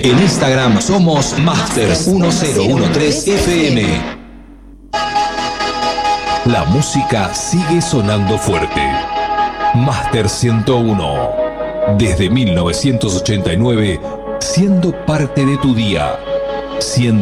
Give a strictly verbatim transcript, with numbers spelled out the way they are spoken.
En Instagram somos Masters mil trece F M. La música sigue sonando fuerte. Master ciento uno. Desde mil novecientos ochenta y nueve, siendo parte de tu día.